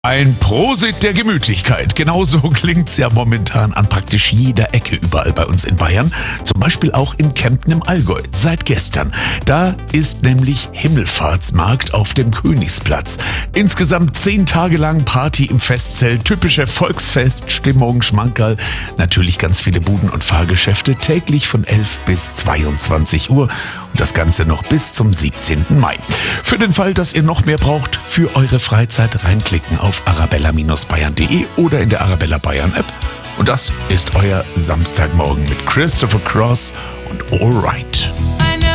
Ein Prosit der Gemütlichkeit. Genauso klingt's ja momentan an praktisch jeder Ecke überall bei uns in Bayern. Zum Beispiel auch in Kempten im Allgäu. Seit gestern. Da ist nämlich Himmelfahrtsmarkt auf dem Königsplatz. Insgesamt 10 Tage lang Party im Festzelt. Typische Volksfeststimmung, Schmankerl. Natürlich ganz viele Buden und Fahrgeschäfte. Täglich von 11 bis 22 Uhr. Und das Ganze noch bis zum 17. Mai. Für den Fall, dass ihr noch mehr braucht für eure Freizeit, reinklicken auf arabella-bayern.de oder in der Arabella Bayern App. Und das ist euer Samstagmorgen mit Christopher Cross und All Right.